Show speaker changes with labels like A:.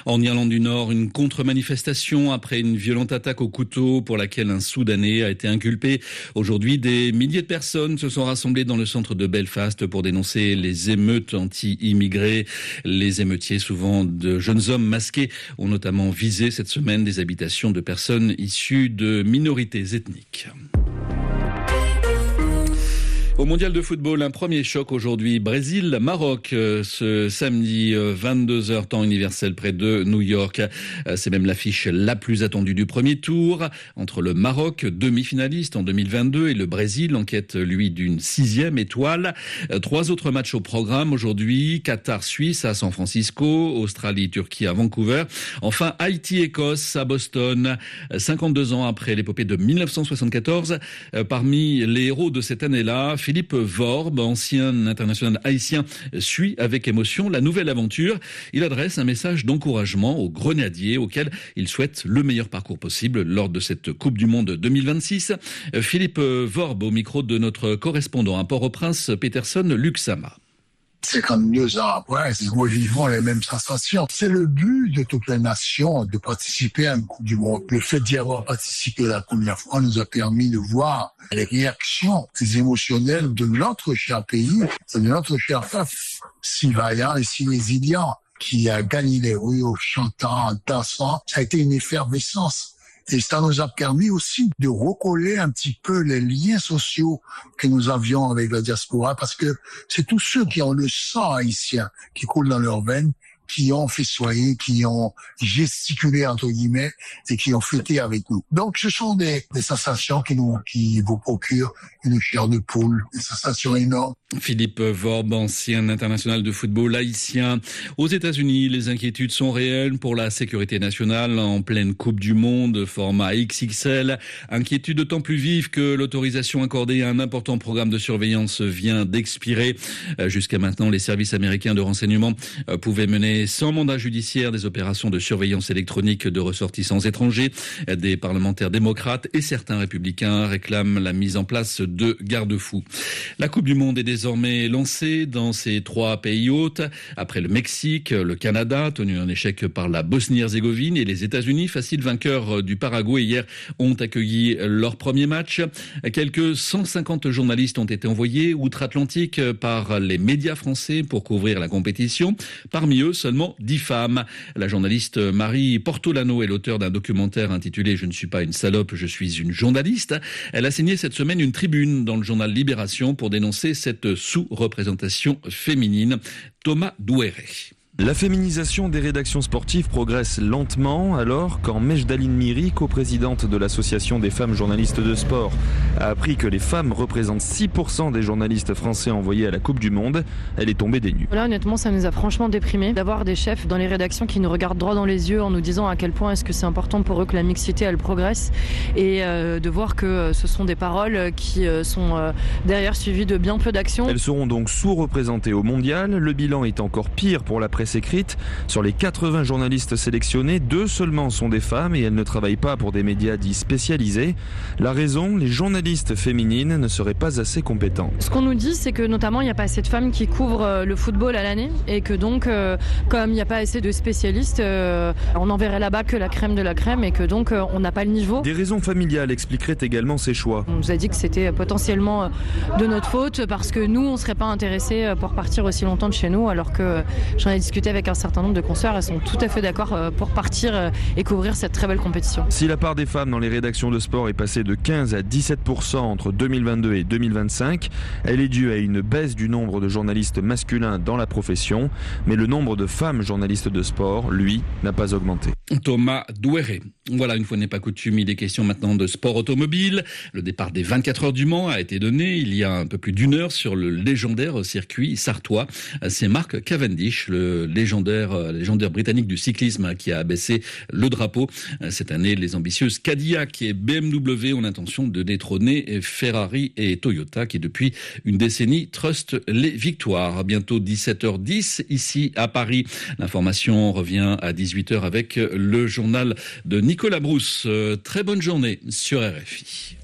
A: En Irlande du Nord, une contre-manifestation après une violente attaque au couteau pour laquelle un Soudanais a été inculpé. Aujourd'hui, des milliers de personnes se sont rassemblées dans le centre de Belfast pour dénoncer les émeutes anti-immigrés. Les émeutiers, souvent de jeunes hommes masqués, ont notamment visé cette semaine des habitations de personnes issues de minorités ethniques. Au mondial de football, un premier choc aujourd'hui. Brésil-Maroc, ce samedi 22h temps universel près de New York. C'est même l'affiche la plus attendue du premier tour. Entre le Maroc, demi-finaliste en 2022, et le Brésil, en quête, lui, d'une 6e étoile. 3 autres matchs au programme aujourd'hui. Qatar-Suisse à San Francisco, Australie-Turquie à Vancouver. Enfin, Haïti-Écosse à Boston. 52 ans après l'épopée de 1974. Parmi les héros de cette année-là, Philippe Worb, ancien international haïtien, suit avec émotion la nouvelle aventure. Il adresse un message d'encouragement aux grenadiers auxquels il souhaite le meilleur parcours possible lors de cette Coupe du Monde 2026. Philippe Worb au micro de notre correspondant à Port-au-Prince, Peterson Luxama.
B: 52 ans après, nous vivons les mêmes sensations. C'est le but de toutes les nations de participer à une Coupe du Monde. Le fait d'y avoir participé la première fois nous a permis de voir les réactions émotionnelles de notre cher pays, de notre cher peuple, si vaillant et si résilient, qui a gagné les rues en chantant, en dansant. Ça a été une effervescence. Et ça nous a permis aussi de recoller un petit peu les liens sociaux que nous avions avec la diaspora, parce que c'est tous ceux qui ont le sang haïtien qui coule dans leurs veines, qui ont festoyé, qui ont gesticulé entre guillemets et qui ont fêté avec nous. Donc ce sont des sensations qui vous procurent une chair de poule, des sensations énormes.
A: Philippe Worb, ancien international de football haïtien. Aux États-Unis, les inquiétudes sont réelles pour la sécurité nationale en pleine Coupe du Monde, format XXL. Inquiétude d'autant plus vive que l'autorisation accordée à un important programme de surveillance vient d'expirer. Jusqu'à maintenant, les services américains de renseignement pouvaient mener sans mandat judiciaire des opérations de surveillance électronique de ressortissants étrangers. Des parlementaires démocrates et certains républicains réclament la mise en place de garde-fous. La Coupe du Monde est désormais lancée dans ces 3 pays hôtes. Après le Mexique, le Canada, tenu en échec par la Bosnie-Herzégovine, et les États-Unis, facile vainqueurs du Paraguay hier, ont accueilli leur premier match. Quelques 150 journalistes ont été envoyés outre-Atlantique par les médias français pour couvrir la compétition. Parmi eux, seulement 10 femmes. La journaliste Marie Portolano est l'auteur d'un documentaire intitulé « Je ne suis pas une salope, je suis une journaliste ». Elle a signé cette semaine une tribune dans le journal Libération pour dénoncer cette sous-représentation féminine. Thomas Douéré.
C: La féminisation des rédactions sportives progresse lentement, alors quand Mejdaline Miri, coprésidente de l'association des femmes journalistes de sport, a appris que les femmes représentent 6% des journalistes français envoyés à la Coupe du Monde, elle est tombée des nues.
D: Là, honnêtement, ça nous a franchement déprimés d'avoir des chefs dans les rédactions qui nous regardent droit dans les yeux en nous disant à quel point est-ce que c'est important pour eux que la mixité elle progresse, et de voir que ce sont des paroles qui sont derrière suivies de bien peu d'actions.
C: Elles seront donc sous-représentées au mondial. Le bilan est encore pire pour la presse écrite. Sur les 80 journalistes sélectionnés, 2 seulement sont des femmes et elles ne travaillent pas pour des médias dits spécialisés. La raison, les journalistes féminines ne seraient pas assez compétentes.
D: Ce qu'on nous dit, c'est que notamment il n'y a pas assez de femmes qui couvrent le football à l'année et que donc comme il n'y a pas assez de spécialistes, on n'enverrait là-bas que la crème de la crème et que donc on n'a pas le niveau.
C: Des raisons familiales expliqueraient également ces choix.
D: On nous a dit que c'était potentiellement de notre faute parce que nous on ne serait pas intéressés pour partir aussi longtemps de chez nous, alors que j'en ai discuté avec un certain nombre de consoeurs, elles sont tout à fait d'accord pour partir et couvrir cette très belle compétition.
C: Si la part des femmes dans les rédactions de sport est passée de 15 à 17% entre 2022 et 2025, elle est due à une baisse du nombre de journalistes masculins dans la profession, mais le nombre de femmes journalistes de sport, lui, n'a pas augmenté.
A: Thomas Douéré. Voilà, une fois n'est pas coutume, il est question maintenant de sport automobile. Le départ des 24 heures du Mans a été donné il y a un peu plus d'1 heure sur le légendaire circuit sartois. C'est Mark Cavendish, le légendaire britannique du cyclisme, qui a abaissé le drapeau. Cette année, les ambitieuses Cadillac et BMW ont l'intention de détrôner Ferrari et Toyota, qui depuis une décennie trustent les victoires. Bientôt 17h10 ici à Paris. L'information revient à 18h avec le journal de Nicolas Brousse. Très bonne journée sur RFI.